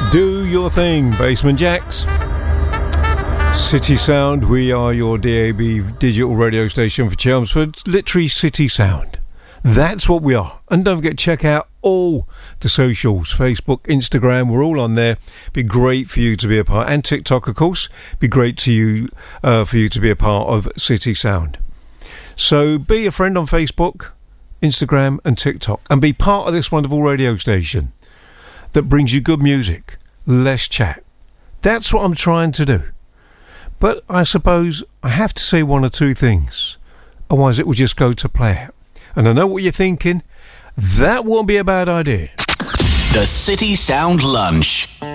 Do your thing, Basement Jacks. City Sound, we are your DAB digital radio station for Chelmsford. Literally City Sound. That's what we are. And don't forget, check out all the socials, Facebook, Instagram, we're all on there. Be great for you to be a part, and TikTok, of course. Be great to you for you to be a part of City Sound. So be a friend on Facebook, Instagram and TikTok, and be part of this wonderful radio station that brings you good music, less chat. That's what I'm trying to do. But I suppose I have to say one or two things, otherwise it will just go to play out. And I know what you're thinking, that won't be a bad idea. The City Sound Lunch.